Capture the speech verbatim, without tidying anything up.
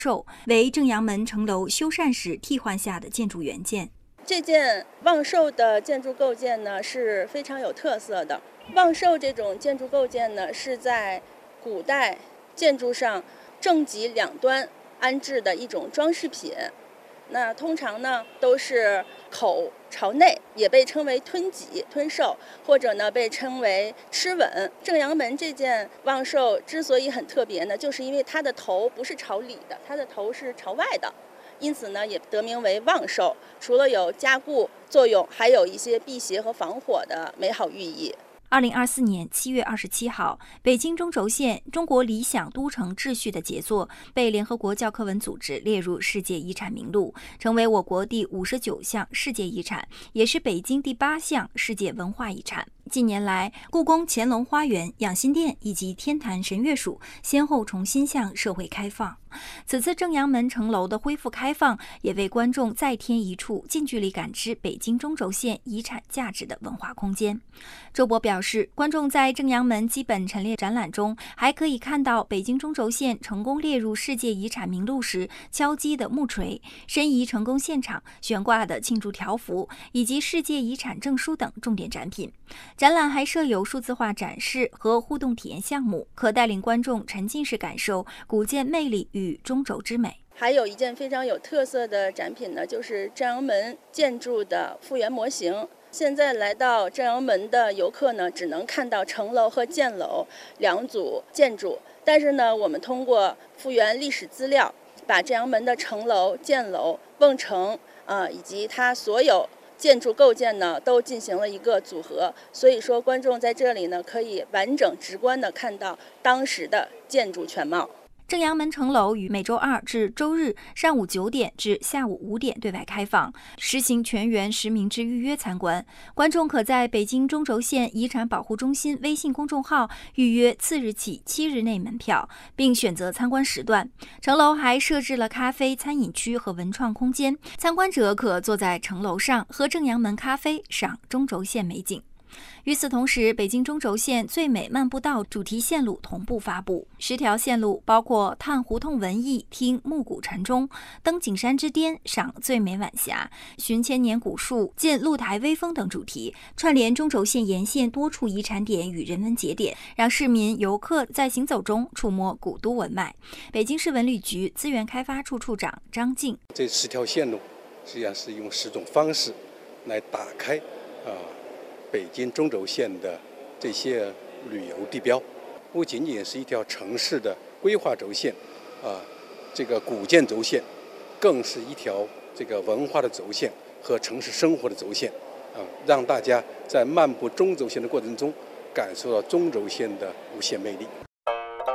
寿，为正阳门城楼修缮时替换下的建筑原件。 这件望寿的建筑构件呢是非常有特色的。望寿这种建筑构件呢是在古代建筑上正脊两端安置的一种装饰品。那通常呢都是口朝内，也被称为吞脊、吞寿，或者呢被称为螭吻。正阳门这件望寿之所以很特别呢，就是因为它的头不是朝里的，它的头是朝外的，因此呢也得名为望寿。除了有加固作用，还有一些辟邪和防火的美好寓意。 二零二四年七月二十七号，北京中轴线中国理想都城秩序的杰作被联合国教科文组织列入世界遗产名录，成为我国第五十九项世界遗产，也是北京第八项世界文化遗产。近年来，故宫乾隆花园、养心殿以及天坛神乐署先后重新向社会开放。此次正阳门城楼的恢复开放，也为观众再添一处近距离感知北京中轴线遗产价值的文化空间。周博表示，观众在正阳门基本陈列展览中，还可以看到北京中轴线成功列入世界遗产名录时敲击的木锤、申遗成功现场悬挂的庆祝条幅，以及世界遗产证书等重点展品。展览还设有数字化展示和互动体验项目，可带领观众沉浸式感受古建魅力与中轴之美。 还有一件非常有特色的展品呢，就是正阳门建筑的复原模型。现在来到正阳门的游客呢，只能看到城楼和箭楼两组建筑，但是呢，我们通过复原历史资料，把正阳门的城楼、箭楼、瓮城啊、呃、以及它所有建筑构件呢，都进行了一个组合，所以说观众在这里呢，可以完整直观地看到当时的建筑全貌。 正阳门城楼于每周二至周日上午九点至下午五点对外开放，实行全员实名制预约参观。观众可在北京中轴线遗产保护中心微信公众号预约次日起七日内门票，并选择参观时段。城楼还设置了咖啡、餐饮区和文创空间，参观者可坐在城楼上喝正阳门咖啡，赏中轴线美景。与此同时，北京中轴线最美漫步道主题线路同步发布，十条线路包括探胡同文艺、听暮鼓晨钟、登景山之巅、赏最美晚霞、寻千年古树、见露台微风等主题，串联中轴线沿线多处遗产点与人文节点，让市民游客在行走中触摸古都文脉。北京市文旅局资源开发处处长张静： 这十条线路实际上是用十种方式来打开啊。呃北京中轴线的这些旅游地标，不仅仅是一条城市的规划轴线，啊，这个古建轴线，更是一条这个文化的轴线和城市生活的轴线，啊，让大家在漫步中轴线的过程中，感受到中轴线的无限魅力。